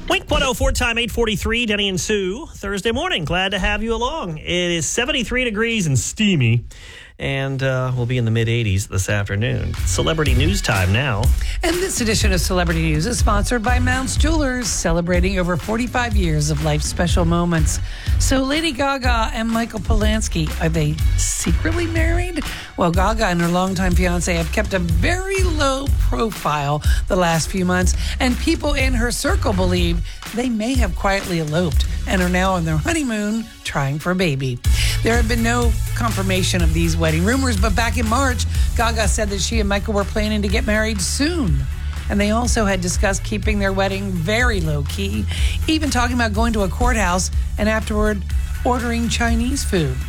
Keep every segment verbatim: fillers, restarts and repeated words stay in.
Wink one oh four time, eight forty-three, Denny and Sue, Thursday morning. Glad to have you along. It is seventy-three degrees and steamy, and uh, we'll be in the mid-eighties this afternoon. Celebrity news time now. And this edition of Celebrity News is sponsored by Mounts Jewelers, celebrating over forty-five years of life's special moments. So Lady Gaga and Michael Polanski, are they secretly married? Well, Gaga and her longtime fiancé have kept a very low profile the last few months, and people in her circle believe they may have quietly eloped and are now on their honeymoon trying for a baby. There have been no confirmation of these wedding rumors, but back in March, Gaga said that she and Michael were planning to get married soon. And they also had discussed keeping their wedding very low-key, even talking about going to a courthouse and afterward ordering Chinese food.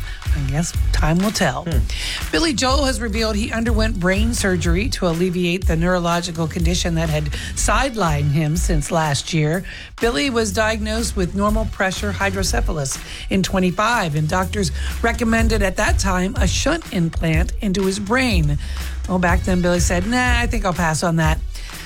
I guess time will tell. Hmm. Billy Joel has revealed he underwent brain surgery to alleviate the neurological condition that had sidelined him since last year. Billy was diagnosed with normal pressure hydrocephalus in twenty-five, and doctors recommended at that time a shunt implant into his brain. Well, back then, Billy said, nah, I think I'll pass on that.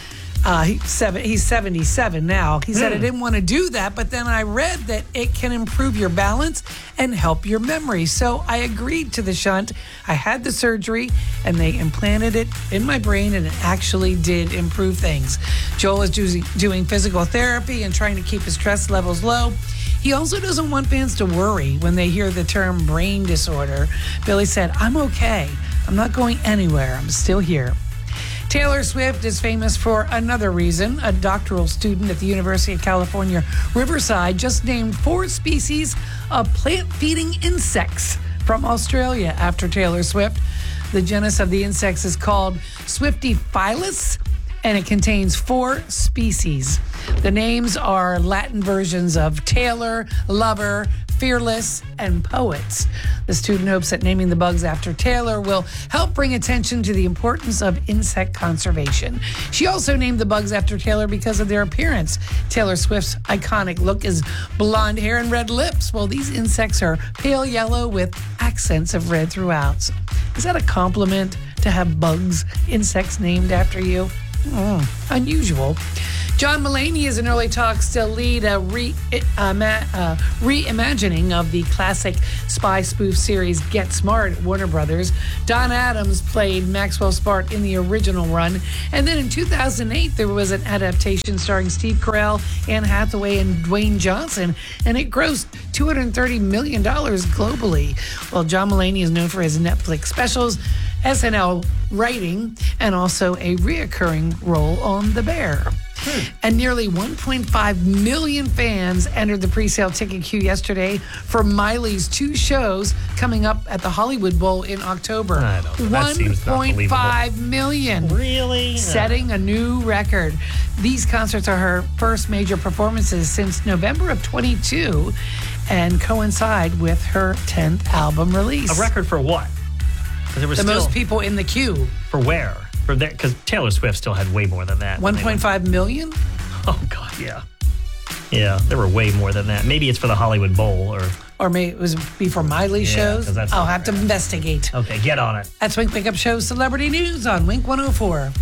Uh, he's, seven, he's seventy-seven now. He said, mm. I didn't want to do that, but then I read that it can improve your balance and help your memory. So I agreed to the shunt. I had the surgery, and they implanted it in my brain, and it actually did improve things. Joel is do- doing physical therapy and trying to keep his stress levels low. He also doesn't want fans to worry when they hear the term brain disorder. Billy said, I'm okay. I'm not going anywhere. I'm still here. Taylor Swift is famous for another reason. A doctoral student at the University of California, Riverside, just named four species of plant-feeding insects from Australia after Taylor Swift. The genus of the insects is called Swiftophilus, and it contains four species. The names are Latin versions of Taylor, Lover, Fearless, and Poets. The student hopes that naming the bugs after Taylor will help bring attention to the importance of insect conservation. She also named the bugs after Taylor because of their appearance. Taylor Swift's iconic look is blonde hair and red lips, while these insects are pale yellow with accents of red throughout. So, is that a compliment to have bugs, insects named after you? Mm, unusual. John Mulaney is in early talks to lead a re, uh, ma, uh, reimagining of the classic spy spoof series Get Smart at Warner Brothers. Don Adams played Maxwell Smart in the original run. And then in two thousand eight, there was an adaptation starring Steve Carell, Anne Hathaway, and Dwayne Johnson, and it grossed two hundred thirty million dollars globally. Well, John Mulaney is known for his Netflix specials, S N L writing, and also a reoccurring role on The Bear. Hmm. And nearly one point five million fans entered the pre-sale ticket queue yesterday for Miley's two shows coming up at the Hollywood Bowl in October. I don't know. That seems not one point five million. Really? Setting a new record. These concerts are her first major performances since November of twenty-two and coincide with her tenth album release. A record for what? There was the still, most people in the queue. For where? For that? Because Taylor Swift still had way more than that. one point five million? Oh, God, yeah. Yeah, there were way more than that. Maybe it's for the Hollywood Bowl or... Or maybe it was before Miley yeah, shows. That's I'll have to investigate. Okay, get on it. That's Wink Wake Up Show's Celebrity News on Wink one oh four.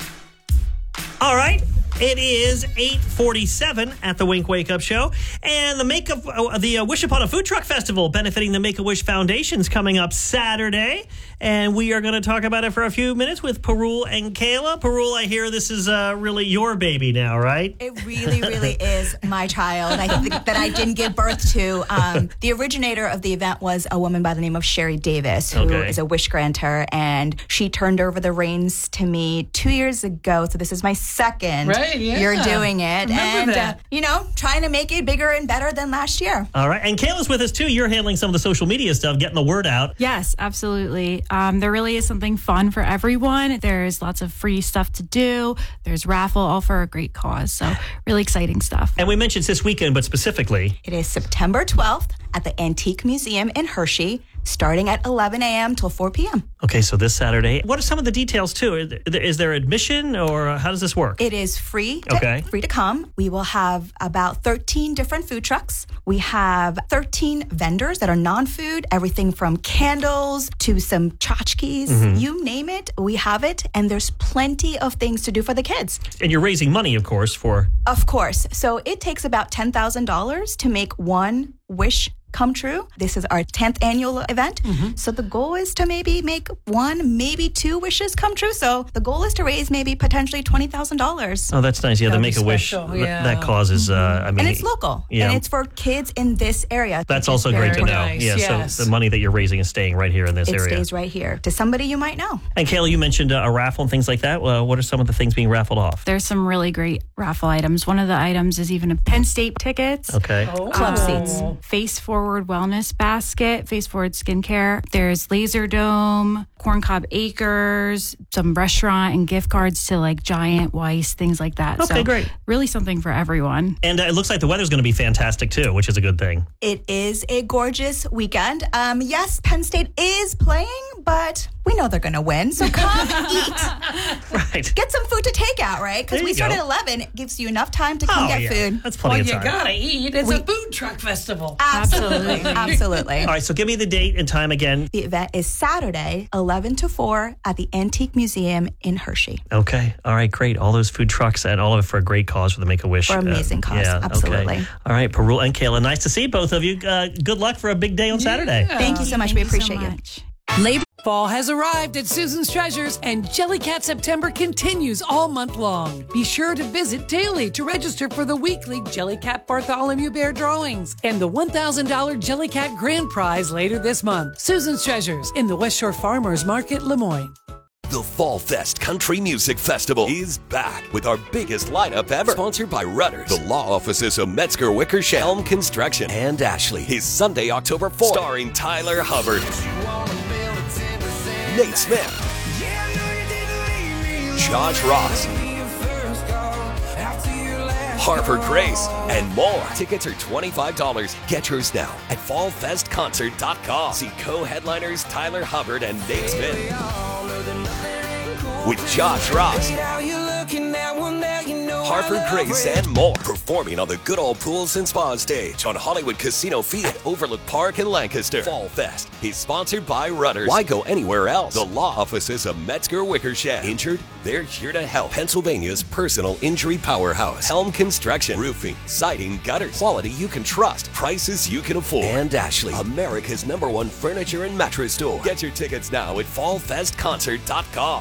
All right. It is eight forty-seven at the Wink Wake Up Show. And the Make of uh, the uh, Wish Upon a Food Truck Festival benefiting the Make-A-Wish Foundation is coming up Saturday. And we are going to talk about it for a few minutes with Parul and Kayla. Parul, I hear this is uh, really your baby now, right? It really, really is my child. I think that I didn't give birth to. Um, the originator of the event was a woman by the name of Sherry Davis, who okay. is a wish granter. And she turned over the reins to me two years ago. So this is my second right, yeah. year doing it. Remember and, that. Uh, you know, trying to make it bigger and better than last year. All right. And Kayla's with us, too. You're handling some of the social media stuff, getting the word out. Yes, absolutely. Um, there really is something fun for everyone. There's lots of free stuff to do. There's raffle, all for a great cause. So really exciting stuff. And we mentioned this weekend, but specifically... It is September twelfth at the Antique Museum in Hershey. starting at eleven a.m. till four p.m. Okay, so this Saturday. What are some of the details, too? Is there admission, or how does this work? It is free to, okay. free to come. We will have about thirteen different food trucks. We have thirteen vendors that are non-food, everything from candles to some tchotchkes. Mm-hmm. You name it, we have it. And there's plenty of things to do for the kids. And you're raising money, of course, for... Of course. So it takes about ten thousand dollars to make one wish come true. This is our tenth annual event. Mm-hmm. So the goal is to maybe make one, maybe two wishes come true. So the goal is to raise maybe potentially twenty thousand dollars. Oh, that's nice. Yeah, the Make-A-Wish, yeah. that causes, uh, I mean... And it's local. Yeah. And it's for kids in this area. That's also great to know. Nice. Yeah, yes. So the money that you're raising is staying right here in this it area. It stays right here to somebody you might know. And Kayla, you mentioned uh, a raffle and things like that. Well, what are some of the things being raffled off? There's some really great raffle items. One of the items is even a Penn State tickets. Okay. Oh. Club um, seats. Face Forward Wellness Basket, Face Forward Skincare. There's Laser Dome, Corncob Acres, some restaurant and gift cards to like Giant, Weiss, things like that. Okay, so great. Really something for everyone. And uh, it looks like the weather's going to be fantastic too, which is a good thing. It is a gorgeous weekend. Um, yes, Penn State is playing, but we know they're going to win. So come eat. Right. Get some food to take out, right? Because There we you start go. at eleven. It gives you enough time to come Oh, get yeah. food. That's plenty Well, of you time. gotta eat. It's We- a food truck festival. Absolutely. Absolutely. All right, so give me the date and time again. The event is Saturday, eleven to four at the Antique Museum in Hershey. Okay. All right, great. All those food trucks and all of it for a great cause for the Make-A-Wish. For amazing cause, yeah, absolutely. Okay. All right, Parul and Kayla, nice to see both of you. Uh, good luck for a big day on Saturday. Yeah. Thank you so much. Thank we you so appreciate you. much. Labor Fall has arrived at Susan's Treasures, and Jellycat September continues all month long. Be sure to visit daily to register for the weekly Jellycat Bartholomew Bear drawings and the one thousand dollars Jellycat Grand Prize later this month. Susan's Treasures in the West Shore Farmers Market, Lemoyne. The Fall Fest Country Music Festival is back with our biggest lineup ever. Sponsored by Rudders, the law offices of Metzger Wickersham, Helm Construction, and Ashley. Is Sunday, October fourth. Starring Tyler Hubbard, Nate Smith, Josh Ross, Harper Grace, and more. Tickets are twenty-five dollars. Get yours now at fall fest concert dot com. See co-headliners Tyler Hubbard and Nate Smith with Josh Ross, Harper Grace, and more. Performing on the Good Old Pools and Spa stage on Hollywood Casino Feed at Overlook Park in Lancaster. Fall Fest is sponsored by Rudders. Why go anywhere else? The law offices of Metzger Wickersham. Injured? They're here to help. Pennsylvania's personal injury powerhouse. Helm Construction. Roofing, siding, gutters. Quality you can trust. Prices you can afford. And Ashley, America's number one furniture and mattress store. Get your tickets now at fall fest concert dot com.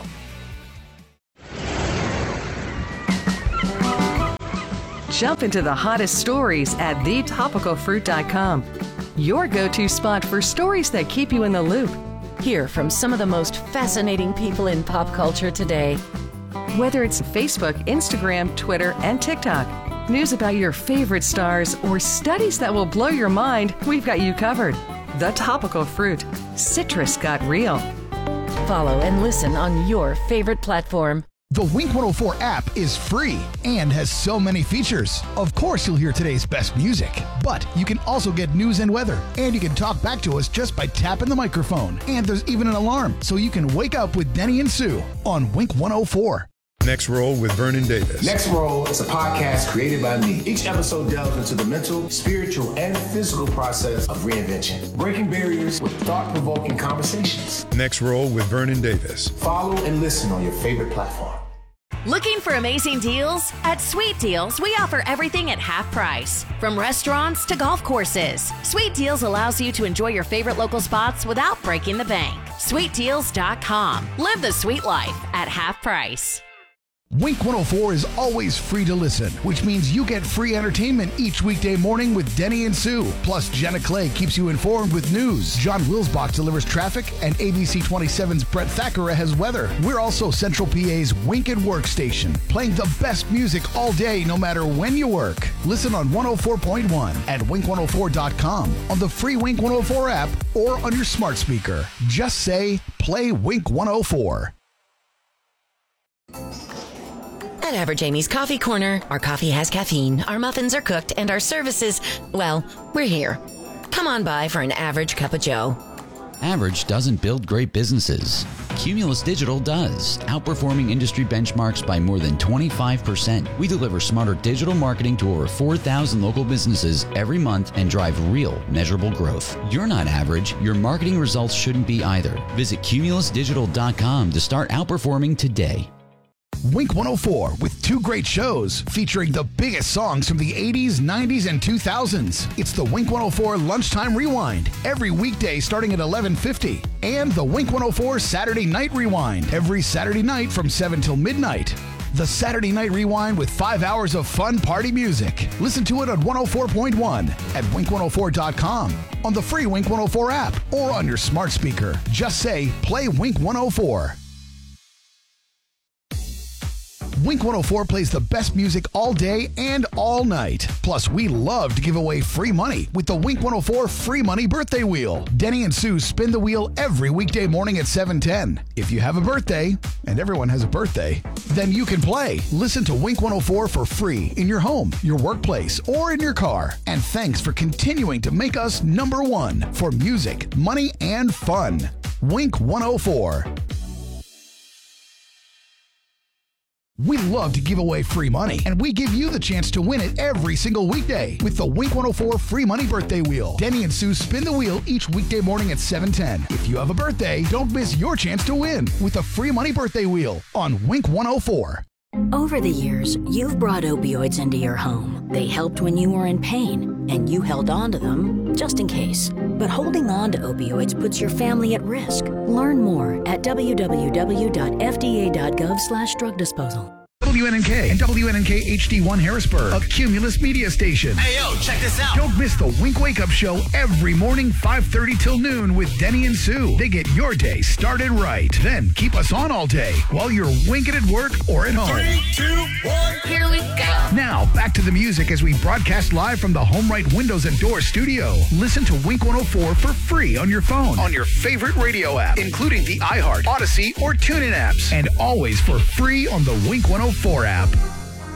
Jump into the hottest stories at the topical fruit dot com. Your go-to spot for stories that keep you in the loop. Hear from some of the most fascinating people in pop culture today. Whether it's Facebook, Instagram, Twitter, and TikTok, news about your favorite stars, or studies that will blow your mind, we've got you covered. The Topical Fruit. Citrus got real. Follow and listen on your favorite platform. The Wink one oh four app is free and has so many features. Of course, you'll hear today's best music, but you can also get news and weather, and you can talk back to us just by tapping the microphone. And there's even an alarm, so you can wake up with Denny and Sue on Wink one oh four. Next Roll with Vernon Davis. Next Roll is a podcast created by me. Each episode delves into the mental, spiritual, and physical process of reinvention, breaking barriers with thought-provoking conversations. Next Roll with Vernon Davis. Follow and listen on your favorite platform. Looking for amazing deals? At Sweet Deals, we offer everything at half price. From restaurants to golf courses, Sweet Deals allows you to enjoy your favorite local spots without breaking the bank. sweet deals dot com. Live the sweet life at half price. Wink one oh four is always free to listen, which means you get free entertainment each weekday morning with Denny and Sue. Plus, Jenna Clay keeps you informed with news. John Wilsbach delivers traffic, and A B C twenty-seven's Brett Thackeray has weather. We're also Central P A's Wink and Work station, playing the best music all day, no matter when you work. Listen on one oh four point one at wink one oh four dot com, on the free Wink one oh four app, or on your smart speaker. Just say, play Wink one oh four. At Average Amy's Coffee Corner, our coffee has caffeine, our muffins are cooked, and our services, well, we're here. Come on by for an average cup of joe. Average doesn't build great businesses. Cumulus Digital does, outperforming industry benchmarks by more than twenty-five percent. We deliver smarter digital marketing to over four thousand local businesses every month and drive real, measurable growth. You're not average. Your marketing results shouldn't be either. Visit cumulus digital dot com to start outperforming today. Wink one oh four with two great shows featuring the biggest songs from the eighties, nineties, and two thousands. It's the Wink one oh four Lunchtime Rewind every weekday starting at eleven fifty, and the Wink one oh four Saturday Night Rewind every Saturday night from seven till midnight. The Saturday Night Rewind with five hours of fun party music. Listen to it on one oh four point one, at wink one oh four dot com, on the free Wink one oh four app, or on your smart speaker. Just say, play Wink one oh four. Wink one oh four plays the best music all day and all night. Plus, we love to give away free money with the Wink one oh four Free Money Birthday Wheel. Denny and Sue spin the wheel every weekday morning at seven ten. If you have a birthday, and everyone has a birthday, then you can play. Listen to Wink one oh four for free in your home, your workplace, or in your car. And thanks for continuing to make us number one for music, money, and fun. Wink one oh four. We love to give away free money, and we give you the chance to win it every single weekday with the Wink one oh four Free Money Birthday Wheel. Denny and Sue spin the wheel each weekday morning at seven ten. If you have a birthday, don't miss your chance to win with the Free Money Birthday Wheel on Wink one oh four. Over the years, you've brought opioids into your home. They helped when you were in pain, and you held on to them just in case. But holding on to opioids puts your family at risk. Learn more at w w w dot f d a dot gov slash drug disposal. W N N K and W N N K H D one Harrisburg, a Cumulus media station. Hey, yo, check this out. Don't miss the Wink Wake Up Show every morning, five thirty till noon with Denny and Sue. They get your day started right. Then keep us on all day while you're winking at work or at home. Three, two, one, here we go. Now, back to the music as we broadcast live from the Home Right Windows and Doors studio. Listen to Wink one oh four for free on your phone, on your favorite radio app, including the iHeart, Odyssey, or TuneIn apps. And always for free on the Wink one oh four app.